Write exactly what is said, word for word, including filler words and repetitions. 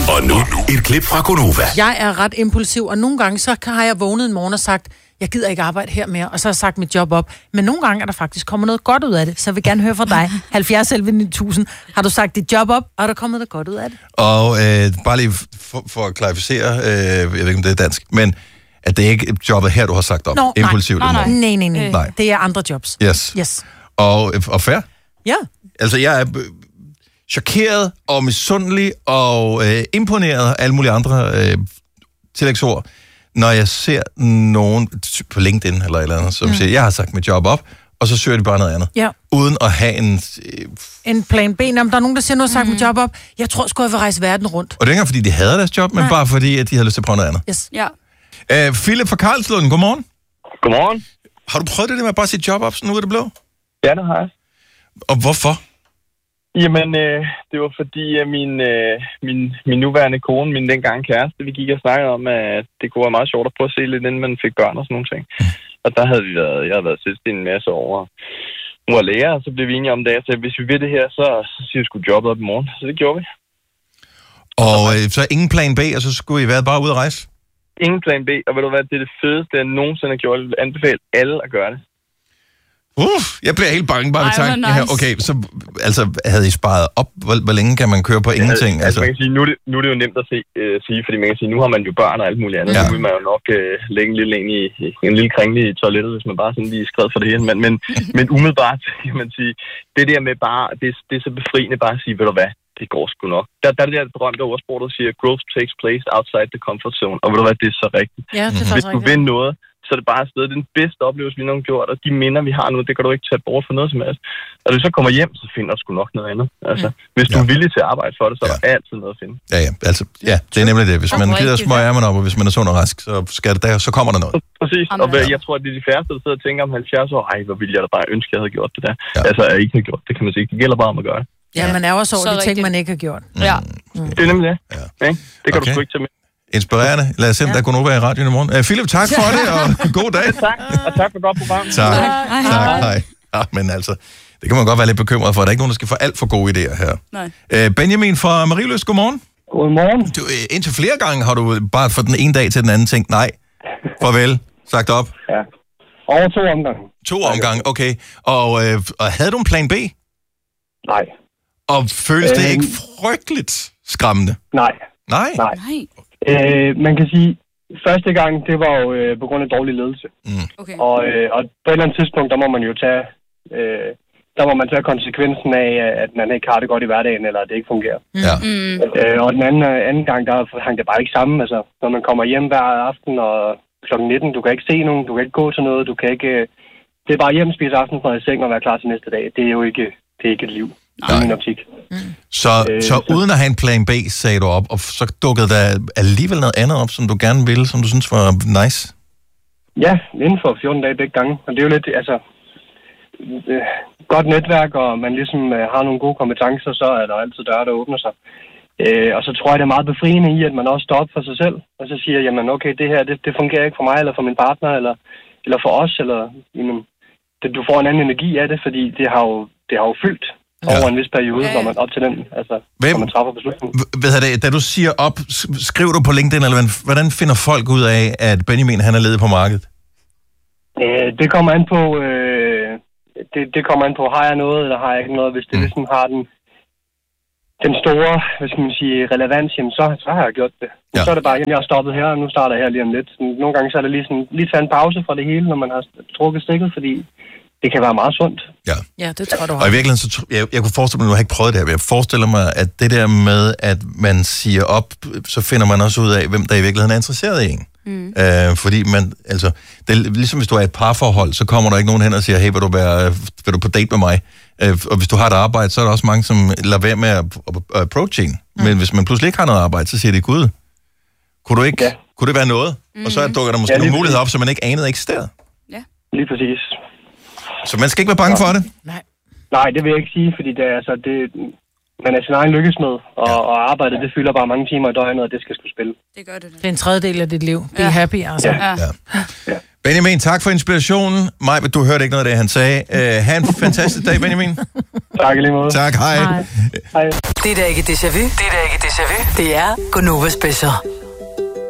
Og nu, et klip fra Gonova. Jeg er ret impulsiv, og nogle gange så har jeg vågnet en morgen og sagt, jeg gider ikke arbejde her mere, og så har jeg sagt mit job op. Men nogle gange er der faktisk kommet noget godt ud af det, så jeg vil gerne høre fra dig. halvfjerds elleve ni tusind. Har du sagt dit job op, og er der kommet noget godt ud af det? Og øh, bare lige for, for at klarificere, øh, jeg ved ikke, om det er dansk, men at det er ikke jobbet her, du har sagt op. Nå, impulsivt nej, i morgen. nej, nej, nej, Øh. nej. Det er andre jobs. Yes. Yes. Og, og fair? Ja. Altså, jeg er øh, chokeret og misundelig og øh, imponeret af alle mulige andre øh, tillægsord, når jeg ser nogen på LinkedIn eller et eller andet, som mm. siger, jeg har sagt mit job op, og så søger de bare noget andet. Ja. Uden at have en... Øh, en plan B. Jamen, der er nogen, der siger, nu har sagt mm. mit job op. Jeg tror sgu, jeg vil rejse verden rundt. Og det er ikke engang, fordi de hader deres job, men Nej. bare fordi, at de havde lyst til at prøve noget andet. Yes. Ja. Uh, Philip fra Karlslund, godmorgen. Godmorgen. Har du prøvet det der med bare at sige job op, så nu er det blå? Ja, det har jeg. Og hvorfor? Jamen, øh, det var fordi, at min, øh, min, min nuværende kone, min dengang kæreste, vi gik og snakkede om, at det kunne være meget sjovt at prøve at se lidt, inden man fik børn og sådan nogle ting. Og der havde vi været, jeg havde været selvstændig en masse år. Hun var lærer, og så blev vi enige om det. Jeg sagde, hvis vi vil det her, så, så siger vi sgu jobbet op i morgen. Så det gjorde vi. Og øh, så ingen plan B, og så skulle I være bare ude at rejse? Ingen plan B, og ved du hvad, det er det fedeste, jeg nogensinde har gjort. Jeg vil anbefale alle at gøre det. Uff, jeg bliver helt bange bare ved Ej, tanken nice. her. Okay, så altså, havde I sparet op? Hvor, hvor længe kan man køre på ingenting? Altså, altså man kan sige, nu er det, nu er det jo nemt at se, øh, sige, fordi man kan sige, nu har man jo børn og alt muligt andet. Ja. Nu vil man jo nok øh, lægge en lille, en, i, en lille kringle i toilettet, hvis man bare sådan lige skrevet for det hele. Men, men, men umiddelbart kan man sige, det der med bare, det, det er så befriende bare at sige, ved du hvad, det går sgu nok. Der, der er det der berømte ordsprog, der siger, growth takes place outside the comfort zone. Og ved du hvad, det er så rigtigt. Ja, det er Hvis du vil noget, så er det bare et sted. Det er den bedste oplevelse, vi nogen har gjort, og de minder, vi har nu, det kan du ikke tage bort for noget som helst. Og hvis du så kommer hjem, så finder du sgu nok noget andet. Altså, hvis du ja. er villig til at arbejde for det, så er der ja. altid noget at finde. Ja, ja, altså, ja, det er nemlig det. Hvis man gider smøge ærmen op, og hvis man er sund og rask, så, skal det der, så kommer der noget. Præcis, og jeg tror, at det er de færreste, der sidder og tænker om halvfjerds år, ej, hvor ville jeg da bare ønske, jeg havde gjort det der. Ja. Altså, jeg ikke har gjort det, kan man sige. Det gælder bare om at gøre det. Ja, man er også over de ting, man ikke har gjort. Ja. Mm. Det er nemlig det. Ja. Ja, det kan okay. du sgu ikke tage med. Inspirerende. Lad os se, om der kunne være i radioen i morgen. Uh, Philip, tak for det, og god dag. Tak, og tak for godt program. Tak. Tak, tak hej. Ja, men altså, det kan man godt være lidt bekymret for. Der er ikke nogen, der skal få alt for gode idéer her. Nej. Uh, Benjamin fra Marieløs, godmorgen. Godmorgen. Du, uh, indtil flere gange har du bare fra den ene dag til den anden tænkt, nej, farvel, sagt op. Ja. Over to omgange. To omgange, okay. Og, uh, og havde du en plan B? Nej. Og føles det øh, ikke frygteligt skræmmende? Nej. Nej? Nej. Nej. Øh, man kan sige, første gang, det var jo øh, på grund af dårlig ledelse. Mm. Okay. Og, øh, og på et eller andet tidspunkt, der må man jo tage, øh, der må man tage konsekvensen af, at man ikke har det godt i hverdagen, eller at det ikke fungerer. Ja. Mm. Øh, og den anden, anden gang, der hang det bare ikke sammen. Altså, når man kommer hjem hver aften og klokken nitten, du kan ikke se nogen, du kan ikke gå til noget, du kan ikke... Øh, det er bare hjem, spise aftensmad i seng og være klar til næste dag. Det er jo ikke, det er ikke et liv. I min optik. Mm. Så, øh, så, så uden at have en plan B, sagde du op, og så dukkede der alligevel noget andet op, som du gerne ville, som du synes var nice? Ja, inden for fjorten dage begge gange. Og det er jo lidt, altså, øh, godt netværk, og man ligesom øh, har nogle gode kompetencer, så er der altid døre, der åbner sig. Øh, og så tror jeg, det er meget befriende i, at man også står op for sig selv, og så siger, jamen okay, det her, det, det fungerer ikke for mig, eller for min partner, eller, eller for os, eller jamen, det, du får en anden energi af det, fordi det har jo, det har jo fyldt over ja. en vis periode, ja, ja. Når man op til den, altså, Hvem, når man træffer beslutningen. Ved jeg det, da du siger op, skriver du på LinkedIn, eller hvordan finder folk ud af, at Benjamin, han er ledig på markedet? Øh, det kommer an på, øh, det, det kommer an på, har jeg noget, eller har jeg ikke noget. Hvis det mm. ligesom har den, den store, hvad skal man sige, relevans, jamen, så, så har jeg gjort det. Ja. Så er det bare, jamen, jeg har stoppet her, og nu starter jeg her lige om lidt. Nogle gange så er det lige sådan, lige tage en pause fra det hele, når man har trukket stikket, fordi det kan være meget sundt. Ja, ja det tror du har. Og i virkeligheden, så, jeg, jeg kunne forestille mig, nu har jeg ikke prøvet det her, jeg forestiller mig, at det der med, at man siger op, så finder man også ud af, hvem der i virkeligheden er interesseret i en. Mm. Øh, fordi man, altså, det er ligesom hvis du er i et parforhold, så kommer der ikke nogen hen og siger, hey, vil du, være, vil du på date med mig? Øh, og hvis du har et arbejde, så er der også mange, som lader være med at, at approach en. Mm. Men hvis man pludselig ikke har noget arbejde, så siger de, gud, kunne, du ikke, ja. kunne det være noget? Mm. Og så dukker der måske ja, nogle muligheder op, som man ikke anede eksisterede. Ja. Lige præcis. Så man skal ikke være bange for det? Nej. Nej, det vil jeg ikke sige, fordi det er, altså, det, man er sin egen lykkesmed, og, ja. og arbejdet, det fylder bare mange timer i døgnet, og det skal sgu spille. Det gør det. Det er en tredjedel af dit liv. Be ja. happy, altså. Ja. Ja. Ja. Benjamin, tak for inspirationen. Maj, du hørte ikke noget af det, han sagde. Uh, ha' en fantastisk dag, Benjamin. Tak i lige måde. Tak, hej. Hej. Hej. Det er da ikke déjà vu. Det er da ikke déjà vu. Det er Gonova Special.